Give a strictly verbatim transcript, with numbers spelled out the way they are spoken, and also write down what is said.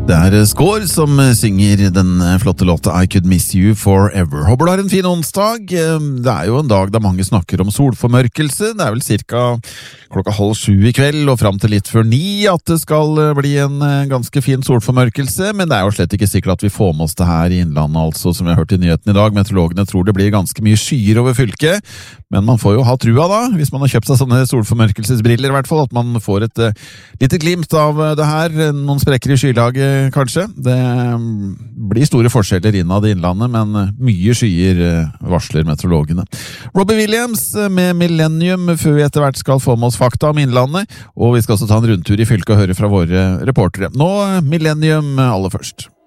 Det er Skår som synger den flotte låta I Could Miss You Forever. Håper du har en fin onsdag. Det er jo en dag da mange snakker om solformørkelse. Det er vel cirka klokka halv sju i kveld og frem til litt før ni at det skal bli en ganske fin solformørkelse, men det er jo slett ikke sikkert at vi får med oss det her i innlandet, altså, som vi har hørt i nyheten i dag. Meteorologene tror det blir ganske mye skyer over fylket, men man får jo ha trua da, hvis man har kjøpt seg sånne solformørkelsesbriller i hvert fall, at man får et uh, lite glimt av det her, noen sprekker i skylaget kanskje. Det blir store forskjeller innad i innlandet, men mye skyer uh, varsler meteorologene. Robbie Williams med Millennium før vi etter hvert skal få med oss fakta om innlandet, og vi skal også ta en rundtur i fylket og høre fra våre reportere. Nå Millennium aller først.